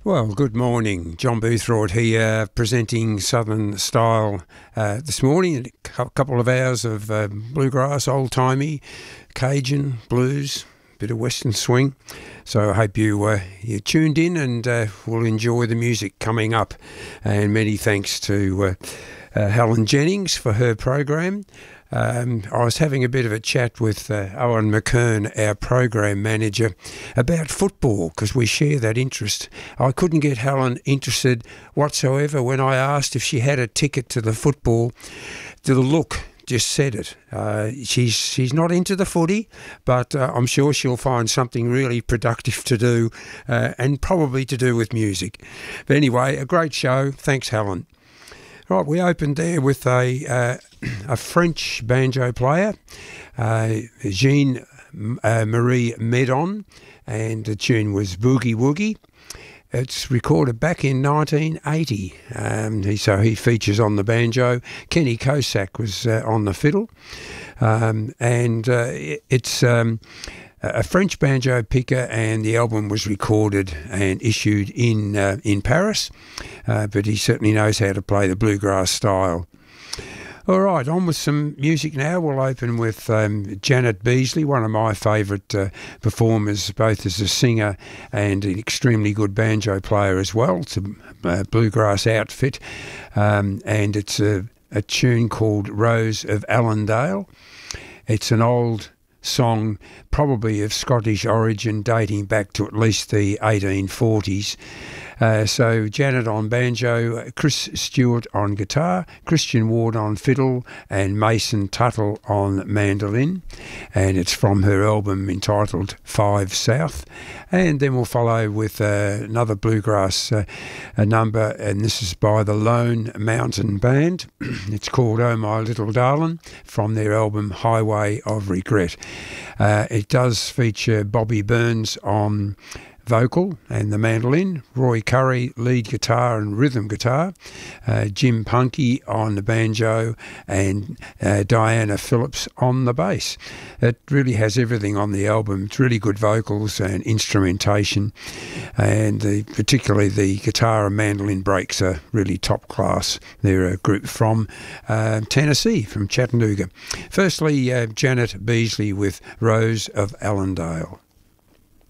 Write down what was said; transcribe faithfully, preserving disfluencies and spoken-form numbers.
Well, good morning. John Boothroyd here, presenting Southern Style uh, this morning. A couple of hours of uh, bluegrass, old-timey, Cajun, blues, bit of western swing. So I hope you, uh, you're tuned in and uh, will enjoy the music coming up. And many thanks to uh, uh, Helen Jennings for her program. Um, I was having a bit of a chat with uh, Owen McKern, our program manager, about football because we share that interest. I couldn't get Helen interested whatsoever when I asked if she had a ticket to the football. The look just said it. Uh, she's she's not into the footy, but uh, I'm sure she'll find something really productive to do uh, and probably to do with music. But anyway, a great show. Thanks, Helen. Right, we opened there with a uh, a French banjo player, uh, Jean uh, Marie Medon, and the tune was Boogie Woogie. It's recorded back in nineteen eighty, um, he, so he features on the banjo. Kenny Kosak was uh, on the fiddle, um, and uh, it, it's um, a French banjo picker, and the album was recorded and issued in uh, in Paris, uh, but he certainly knows how to play the bluegrass style. All right, on with some music now. We'll open with um, Janet Beasley, one of my favourite uh, performers, both as a singer and an extremely good banjo player as well. It's a, a bluegrass outfit, um, and it's a, a tune called Rose of Allendale. It's an old song, probably of Scottish origin, dating back to at least the eighteen forties. Uh, so Janet on banjo, Chris Stewart on guitar, Christian Ward on fiddle, and Mason Tuttle on mandolin. And it's from her album entitled Five South. And then we'll follow with uh, another bluegrass uh, a number, and this is by the Lone Mountain Band. It's called Oh My Little Darlin', from their album Highway of Regret. Uh, it does feature Bobby Burns on vocal and the mandolin, Roy Curry lead guitar and rhythm guitar, uh, Jim Punky on the banjo, and uh, Diana Phillips on the bass. It really has everything on the album. It's really good vocals and instrumentation, and the, particularly the guitar and mandolin breaks are really top class. They're a group from uh, Tennessee, from Chattanooga. Firstly, uh, Janet Beasley with Rose of Allendale.